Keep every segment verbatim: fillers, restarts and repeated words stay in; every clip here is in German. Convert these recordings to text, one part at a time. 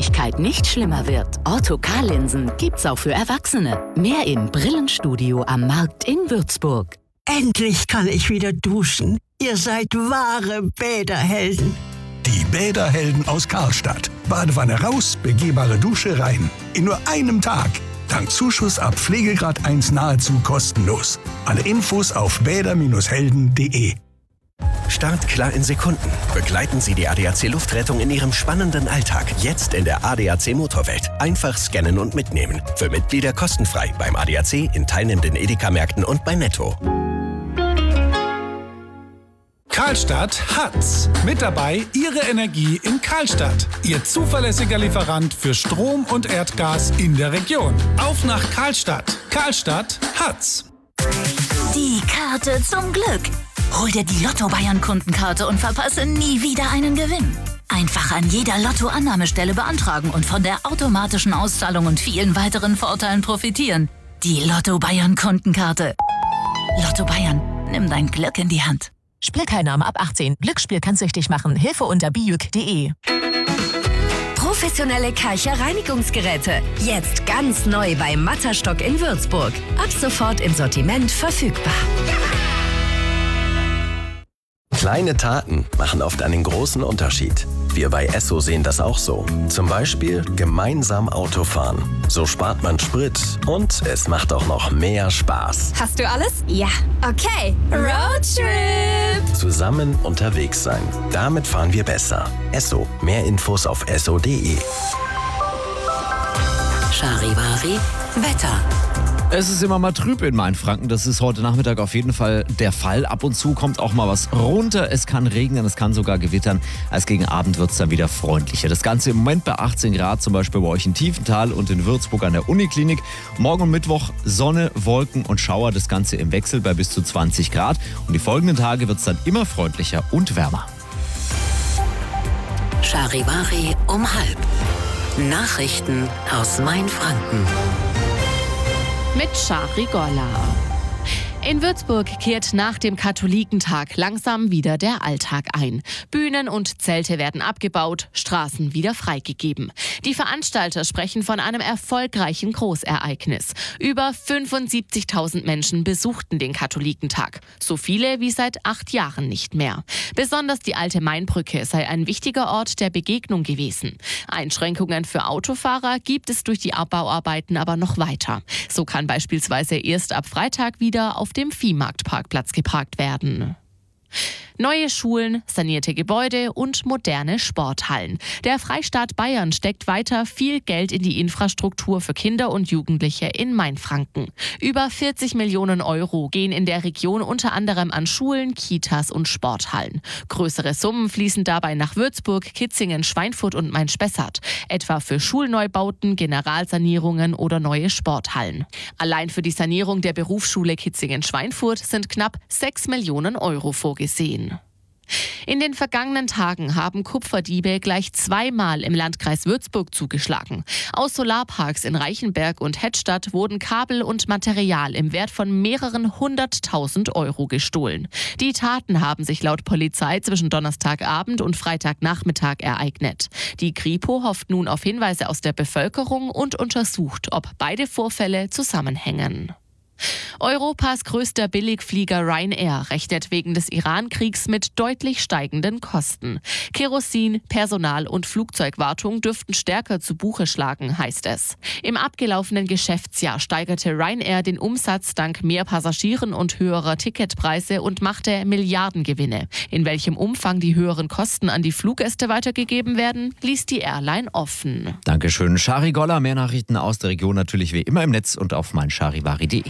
Sehschwierigkeit nicht schlimmer wird. Ortho-K-Linsen gibt's auch für Erwachsene. Mehr im Brillenstudio am Markt in Würzburg. Endlich kann ich wieder duschen. Ihr seid wahre Bäderhelden. Die Bäderhelden aus Karlstadt. Badewanne raus, begehbare Dusche rein. In nur einem Tag. Dank Zuschuss ab Pflegegrad eins nahezu kostenlos. Alle Infos auf bäder helden punkt de. Start klar in Sekunden. Begleiten Sie die A D A C Luftrettung in Ihrem spannenden Alltag. Jetzt in der A D A C Motorwelt. Einfach scannen und mitnehmen. Für Mitglieder kostenfrei beim A D A C, in teilnehmenden Edeka-Märkten und bei Netto. Karlstadt hat's. Mit dabei Ihre Energie in Karlstadt. Ihr zuverlässiger Lieferant für Strom und Erdgas in der Region. Auf nach Karlstadt. Karlstadt hat's. Die Karte zum Glück. Hol dir die Lotto-Bayern-Kundenkarte und verpasse nie wieder einen Gewinn. Einfach an jeder Lotto-Annahmestelle beantragen und von der automatischen Auszahlung und vielen weiteren Vorteilen profitieren. Die Lotto-Bayern-Kundenkarte. Lotto Bayern, nimm dein Glück in die Hand. Spielteilnahme ab achtzehn. Glücksspiel kann süchtig machen. Hilfe unter bijuk punkt de. Professionelle Karcher Reinigungsgeräte. Jetzt ganz neu bei Matterstock in Würzburg. Ab sofort im Sortiment verfügbar. Kleine Taten machen oft einen großen Unterschied. Wir bei Esso sehen das auch so. Zum Beispiel gemeinsam Autofahren. So spart man Sprit und es macht auch noch mehr Spaß. Hast du alles? Ja. Okay. Roadtrip. Zusammen unterwegs sein. Damit fahren wir besser. Esso. Mehr Infos auf esso punkt de. Charivari Wetter. Es ist immer mal trüb in Mainfranken. Das ist heute Nachmittag auf jeden Fall der Fall. Ab und zu kommt auch mal was runter. Es kann regnen, es kann sogar gewittern. Als gegen Abend wird es dann wieder freundlicher. Das Ganze im Moment bei achtzehn Grad, zum Beispiel bei euch in Tiefenthal und in Würzburg an der Uniklinik. Morgen und Mittwoch Sonne, Wolken und Schauer. Das Ganze im Wechsel bei bis zu zwanzig Grad. Und die folgenden Tage wird es dann immer freundlicher und wärmer. Charivari um halb. Nachrichten aus Mainfranken. Mit Shari Golla. In Würzburg kehrt nach dem Katholikentag langsam wieder der Alltag ein. Bühnen und Zelte werden abgebaut, Straßen wieder freigegeben. Die Veranstalter sprechen von einem erfolgreichen Großereignis. Über fünfundsiebzigtausend Menschen besuchten den Katholikentag. So viele wie seit acht Jahren nicht mehr. Besonders die alte Mainbrücke sei ein wichtiger Ort der Begegnung gewesen. Einschränkungen für Autofahrer gibt es durch die Abbauarbeiten aber noch weiter. So kann beispielsweise erst ab Freitag wieder auf dem Viehmarktparkplatz geparkt werden. Neue Schulen, sanierte Gebäude und moderne Sporthallen. Der Freistaat Bayern steckt weiter viel Geld in die Infrastruktur für Kinder und Jugendliche in Mainfranken. Über vierzig Millionen Euro gehen in der Region unter anderem an Schulen, Kitas und Sporthallen. Größere Summen fließen dabei nach Würzburg, Kitzingen, Schweinfurt und Main-Spessart. Etwa für Schulneubauten, Generalsanierungen oder neue Sporthallen. Allein für die Sanierung der Berufsschule Kitzingen-Schweinfurt sind knapp sechs Millionen Euro vorgesehen. In den vergangenen Tagen haben Kupferdiebe gleich zweimal im Landkreis Würzburg zugeschlagen. Aus Solarparks in Reichenberg und Hettstadt wurden Kabel und Material im Wert von mehreren hunderttausend Euro gestohlen. Die Taten haben sich laut Polizei zwischen Donnerstagabend und Freitagnachmittag ereignet. Die Kripo hofft nun auf Hinweise aus der Bevölkerung und untersucht, ob beide Vorfälle zusammenhängen. Europas größter Billigflieger Ryanair rechnet wegen des Iran-Kriegs mit deutlich steigenden Kosten. Kerosin, Personal und Flugzeugwartung dürften stärker zu Buche schlagen, heißt es. Im abgelaufenen Geschäftsjahr steigerte Ryanair den Umsatz dank mehr Passagieren und höherer Ticketpreise und machte Milliardengewinne. In welchem Umfang die höheren Kosten an die Fluggäste weitergegeben werden, ließ die Airline offen. Dankeschön, Shari Golla. Mehr Nachrichten aus der Region natürlich wie immer im Netz und auf meincharivari punkt de.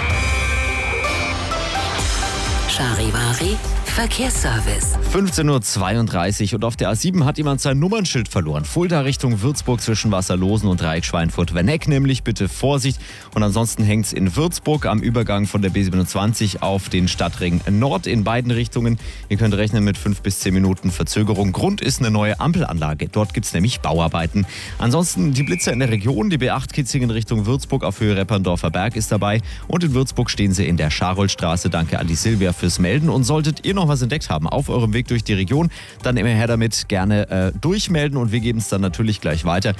Charivari Verkehrsservice. fünfzehn Uhr zweiunddreißig und auf der A sieben hat jemand sein Nummernschild verloren. Fulda Richtung Würzburg zwischen Wasserlosen und Dreieck Schweinfurt-Werneck nämlich. Bitte Vorsicht. Und ansonsten hängt es in Würzburg am Übergang von der B siebenundzwanzig auf den Stadtring Nord in beiden Richtungen. Ihr könnt rechnen mit fünf bis zehn Minuten Verzögerung. Grund ist eine neue Ampelanlage. Dort gibt es nämlich Bauarbeiten. Ansonsten die Blitzer in der Region. Die B acht Kitzingen Richtung Würzburg auf Höhe Repperndorfer Berg ist dabei. Und in Würzburg stehen sie in der Scharoldstraße. Danke an die Silvia fürs Melden. Und solltet ihr noch was entdeckt haben auf eurem Weg durch die Region, dann immer her damit, gerne äh, durchmelden und wir geben es dann natürlich gleich weiter.